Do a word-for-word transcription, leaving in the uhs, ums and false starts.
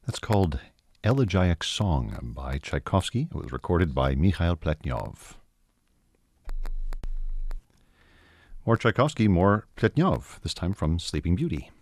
That's called Elegiac Song by Tchaikovsky. It was recorded by Mikhail Pletnyov. More Tchaikovsky, more Pletnyov, this time from Sleeping Beauty.